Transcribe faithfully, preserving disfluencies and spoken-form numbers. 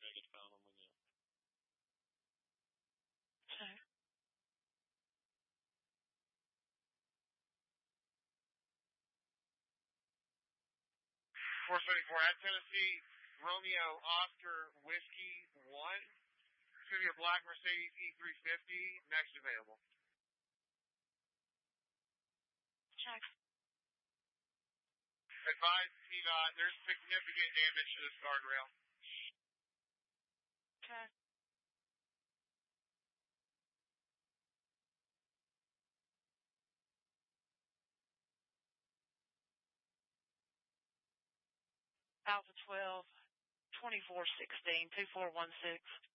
Okay. four seventy-four at Tennessee, Romeo Oscar Whiskey one. It's going to be a black Mercedes E three fifty, next available. Check. Advise T DOT, there's significant damage to this guardrail. Okay. Alpha twelve, twenty-four sixteen, two four one six.